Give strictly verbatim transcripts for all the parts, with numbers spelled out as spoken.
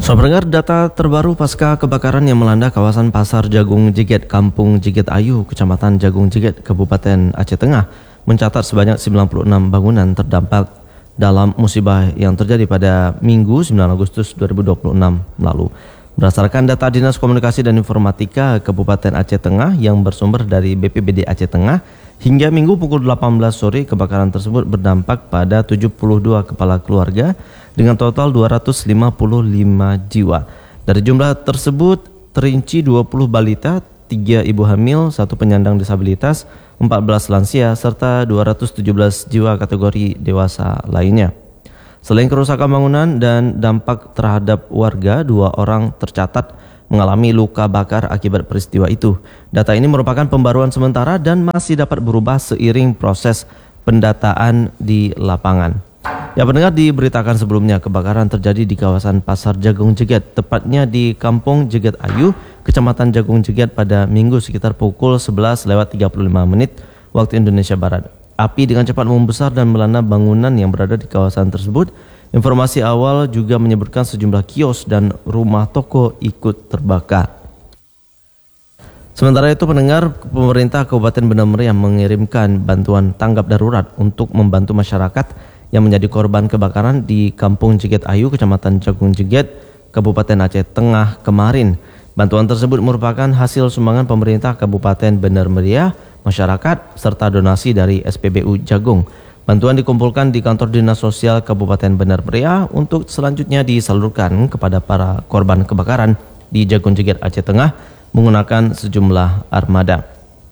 Sobat pendengar, data terbaru pasca kebakaran yang melanda kawasan Pasar Jagung Jeget, Kampung Jeget Ayu, Kecamatan Jagung Jeget, Kabupaten Aceh Tengah, mencatat sebanyak sembilan puluh enam bangunan terdampak dalam musibah yang terjadi pada Minggu sembilan Agustus dua ribu dua puluh enam lalu. Berdasarkan data Dinas Komunikasi dan Informatika Kabupaten Aceh Tengah yang bersumber dari B P B D Aceh Tengah, hingga Minggu pukul delapan belas sore kebakaran tersebut berdampak pada tujuh puluh dua kepala keluarga dengan total dua ratus lima puluh lima jiwa. Dari jumlah tersebut terinci dua puluh balita, tiga ibu hamil, satu penyandang disabilitas, empat belas lansia, serta dua ratus tujuh belas jiwa kategori dewasa lainnya. Selain kerusakan bangunan dan dampak terhadap warga, dua orang tercatat mengalami luka bakar akibat peristiwa itu. Data ini merupakan pembaruan sementara dan masih dapat berubah seiring proses pendataan di lapangan. Ya, pendengar, diberitakan sebelumnya kebakaran terjadi di kawasan Pasar Jagung Jeget, tepatnya di Kampung Jeget Ayu, Kecamatan Jagung Jeget pada Minggu sekitar pukul sebelas lewat tiga puluh lima menit waktu Indonesia Barat. Api dengan cepat membesar dan melanda bangunan yang berada di kawasan tersebut. Informasi awal juga menyebutkan sejumlah kios dan rumah toko ikut terbakar. Sementara itu, pendengar, pemerintah Kabupaten Benar Meriah mengirimkan bantuan tanggap darurat untuk membantu masyarakat yang menjadi korban kebakaran di Kampung Jeget Ayu, Kecamatan Jagung Jeget, Kabupaten Aceh Tengah kemarin. Bantuan tersebut merupakan hasil sumbangan pemerintah Kabupaten Benar Meriah, masyarakat, serta donasi dari S P B U Jagung. Bantuan dikumpulkan di kantor Dinas Sosial Kabupaten Benar Meriah untuk selanjutnya disalurkan kepada para korban kebakaran di Jagung Jeget Aceh Tengah menggunakan sejumlah armada.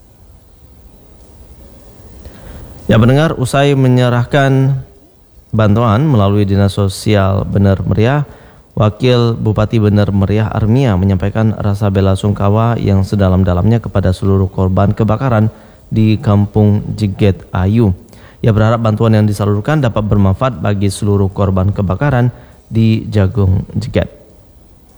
Ya, pendengar, usai menyerahkan bantuan melalui Dinas Sosial Benar Meriah, Wakil Bupati Benar Meriah Armia menyampaikan rasa bela sungkawa yang sedalam-dalamnya kepada seluruh korban kebakaran di Kampung Jeget Ayu. Ia berharap bantuan yang disalurkan dapat bermanfaat bagi seluruh korban kebakaran di Jagung Jeget.